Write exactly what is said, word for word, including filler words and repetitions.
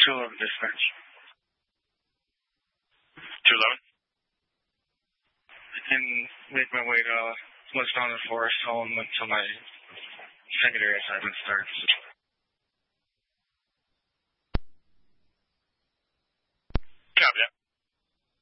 two eleven dispatch. two eleven? I can make my way to West Mountain Forest Home until my secondary assignment starts.